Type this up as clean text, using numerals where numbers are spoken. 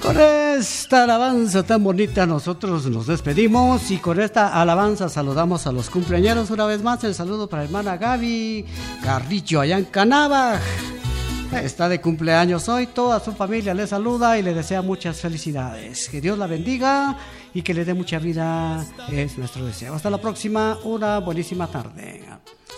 Con esta alabanza tan bonita nosotros nos despedimos y con esta alabanza saludamos a los cumpleañeros una vez más. El saludo para la hermana Gaby Carrillo allá en Canaba. Está de cumpleaños hoy, toda su familia le saluda y le desea muchas felicidades. Que Dios la bendiga y que le dé mucha vida es nuestro deseo. Hasta la próxima, una buenísima tarde.